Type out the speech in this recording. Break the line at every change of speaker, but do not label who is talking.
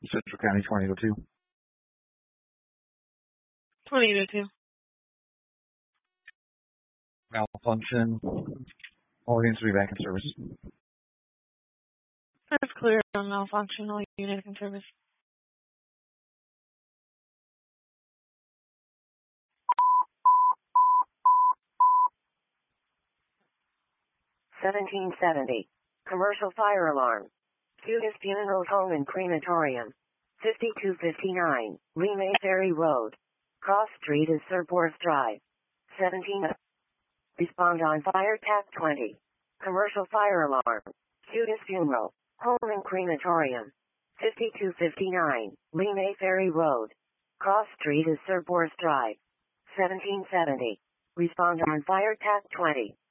Central County 2002.
2002.
Malfunction. All units will be back in service.
That's clear on malfunction. All units in service.
$17.70. Commercial fire alarm. Cudis Funeral Home and Crematorium. 5259, Lee May Ferry Road. Cross Street is Surborth Drive. 17. Respond on fire TAC 20. Commercial fire alarm. Cudis Funeral Home and Crematorium. 5259, Lee May Ferry Road. Cross Street is Surborth Drive. 1770. Respond on fire TAC 20.